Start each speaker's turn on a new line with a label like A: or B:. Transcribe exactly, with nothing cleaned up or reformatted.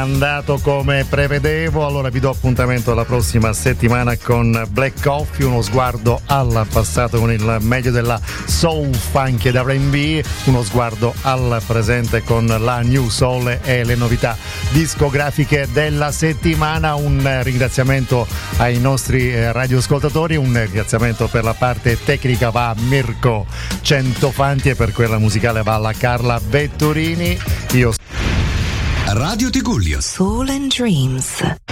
A: Andato come prevedevo, allora vi do appuntamento la prossima settimana con Black Coffee, uno sguardo al passato con il meglio della soul, funk ed R and B, uno sguardo al presente con la new soul e le novità discografiche della settimana. Un ringraziamento ai nostri radioascoltatori, un ringraziamento per la parte tecnica va a Mirko Centofanti e per quella musicale va alla Carla Vetturini. Io
B: Radio Tigullio.
C: Soul and Dreams.